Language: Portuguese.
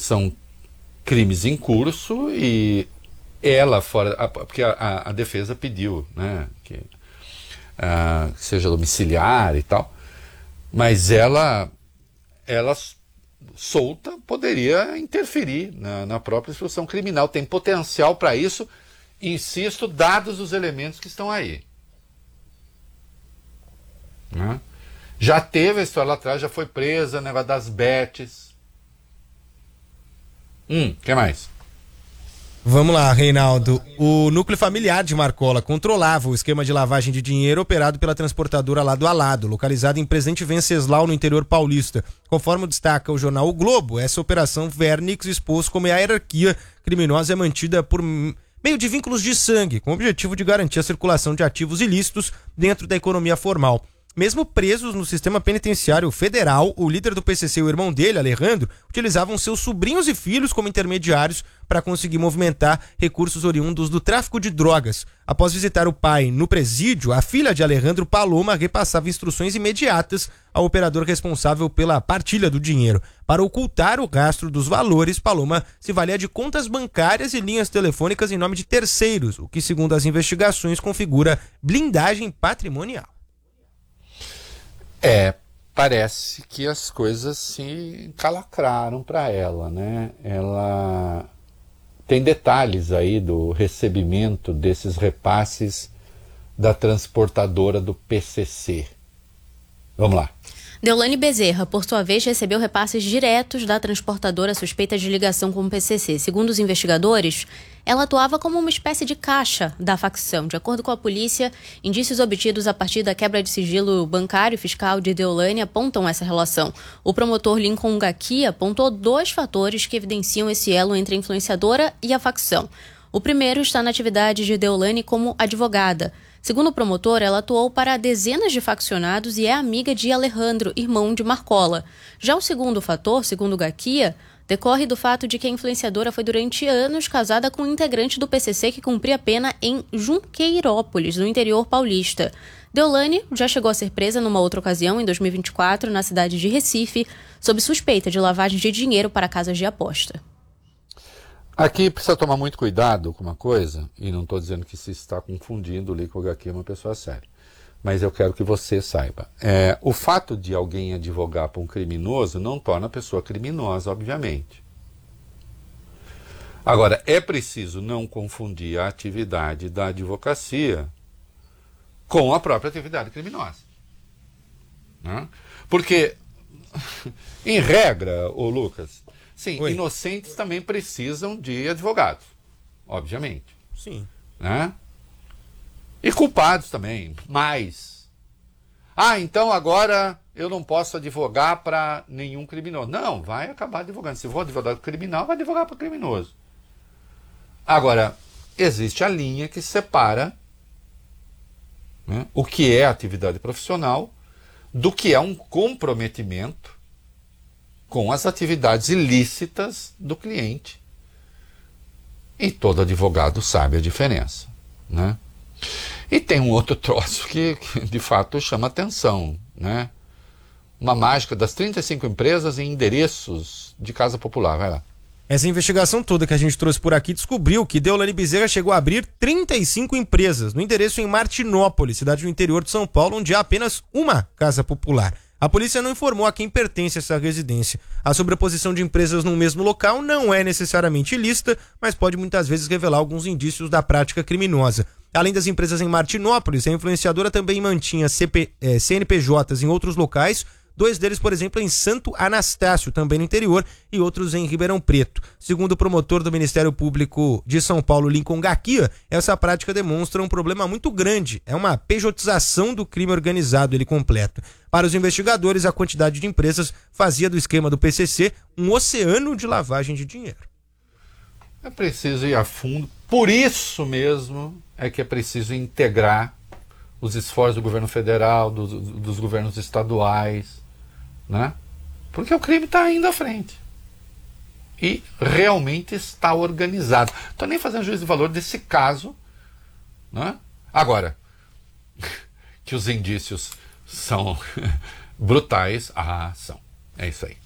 são crimes em curso e ela porque a defesa pediu, né, que seja domiciliar e tal, mas ela solta poderia interferir na própria instrução criminal, tem potencial para isso, insisto, dados os elementos que estão aí. Né? Já teve a história lá atrás, já foi presa, negócio das bets. Que mais? Vamos lá, Reinaldo. O núcleo familiar de Marcola controlava o esquema de lavagem de dinheiro operado pela transportadora Lado a Lado, localizada em Presidente Venceslau, no interior paulista. Conforme destaca o jornal O Globo, essa operação Vernix expôs como a hierarquia criminosa é mantida por meio de vínculos de sangue, com o objetivo de garantir a circulação de ativos ilícitos dentro da economia formal. Mesmo presos no sistema penitenciário federal, o líder do PCC e o irmão dele, Alejandro, utilizavam seus sobrinhos e filhos como intermediários para conseguir movimentar recursos oriundos do tráfico de drogas. Após visitar o pai no presídio, a filha de Alejandro, Paloma, repassava instruções imediatas ao operador responsável pela partilha do dinheiro. Para ocultar o rastro dos valores, Paloma se valia de contas bancárias e linhas telefônicas em nome de terceiros, o que, segundo as investigações, configura blindagem patrimonial. Parece que as coisas se encalacraram para ela, né? Ela tem detalhes aí do recebimento desses repasses da transportadora do PCC. Vamos lá. Deolane Bezerra, por sua vez, recebeu repasses diretos da transportadora suspeita de ligação com o PCC. Segundo os investigadores, ela atuava como uma espécie de caixa da facção. De acordo com a polícia, indícios obtidos a partir da quebra de sigilo bancário e fiscal de Deolane apontam essa relação. O promotor Lincoln Gakia apontou 2 fatores que evidenciam esse elo entre a influenciadora e a facção. O primeiro está na atividade de Deolane como advogada. Segundo o promotor, ela atuou para dezenas de faccionados e é amiga de Alejandro, irmão de Marcola. Já o segundo fator, segundo Gakia, decorre do fato de que a influenciadora foi durante anos casada com um integrante do PCC que cumpria pena em Junqueirópolis, no interior paulista. Deolane já chegou a ser presa numa outra ocasião, em 2024, na cidade de Recife, sob suspeita de lavagem de dinheiro para casas de aposta. Aqui precisa tomar muito cuidado com uma coisa, e não estou dizendo que se está confundindo o Lincoln Gakia é uma pessoa séria, mas eu quero que você saiba. O fato de alguém advogar para um criminoso não torna a pessoa criminosa, obviamente. Agora, é preciso não confundir a atividade da advocacia com a própria atividade criminosa. Né? Porque, em regra, ô Lucas, sim, Oi. Inocentes também precisam de advogados, obviamente. Sim. Né? E culpados também, mais. Então agora eu não posso advogar para nenhum criminoso. Não, vai acabar advogando. Se for advogado criminal, vai advogar para criminoso. Agora, existe a linha que separa, né, o que é atividade profissional do que é um comprometimento com as atividades ilícitas do cliente. E todo advogado sabe a diferença, né? E tem um outro troço que de fato chama atenção, né? Uma mágica das 35 empresas em endereços de casa popular. Vai lá. Essa investigação toda que a gente trouxe por aqui descobriu que Deolane Bezerra chegou a abrir 35 empresas no endereço em Martinópolis, cidade do interior de São Paulo, onde há apenas uma casa popular. A polícia não informou a quem pertence essa residência. A sobreposição de empresas no mesmo local não é necessariamente ilícita, mas pode muitas vezes revelar alguns indícios da prática criminosa. Além das empresas em Martinópolis, a influenciadora também mantinha CNPJs em outros locais, 2 deles, por exemplo, em Santo Anastácio, também no interior, e outros em Ribeirão Preto. Segundo o promotor do Ministério Público de São Paulo, Lincoln Gakia, essa prática demonstra um problema muito grande. É uma pejotização do crime organizado, ele completa. Para os investigadores, a quantidade de empresas fazia do esquema do PCC um oceano de lavagem de dinheiro. É preciso ir a fundo. Por isso mesmo é que é preciso integrar os esforços do governo federal, dos governos estaduais, né? Porque o crime está indo à frente. E realmente está organizado. Estou nem fazendo juízo de valor desse caso, né? Agora, que os indícios são brutais, são. É isso aí.